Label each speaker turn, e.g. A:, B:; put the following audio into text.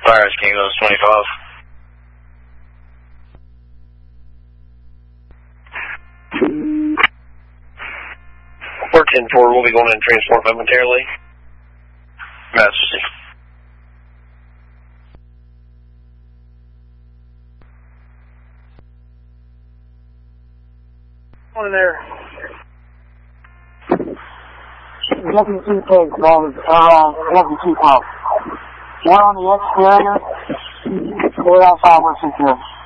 A: Fires King Louis 25. 410-4 will be going in transport momentarily. Majesty.
B: On there. Deputy Chief takes Deputy Chief out. One on the exterior, we're outside West Secure.